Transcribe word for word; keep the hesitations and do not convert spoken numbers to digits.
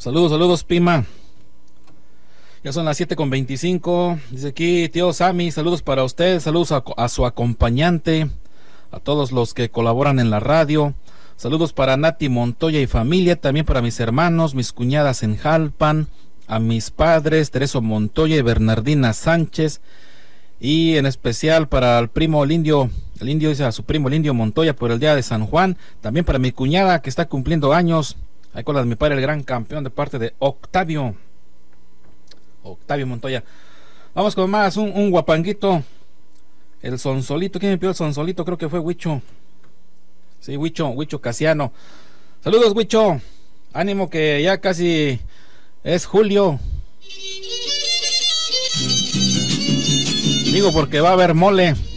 Saludos, saludos, Pima. Ya son las siete con veinticinco. Dice aquí, tío Sammy, saludos para usted, saludos a, a su acompañante, a todos los que colaboran en la radio. Saludos para Nati Montoya y familia, también para mis hermanos, mis cuñadas en Jalpan, a mis padres, Tereso Montoya y Bernardina Sánchez, y en especial para el primo, el indio, el indio dice a su primo, el indio Montoya, por el día de San Juan. También para mi cuñada que está cumpliendo años, ahí con la de mi padre, el gran campeón, de parte de Octavio. Octavio Montoya. Vamos con más, un, un guapanguito. El sonsolito, ¿quién me pidió el sonsolito? Creo que fue Huicho. Sí, Huicho, Huicho Casiano. Saludos, Huicho. Ánimo que ya casi es julio. Digo porque va a haber mole.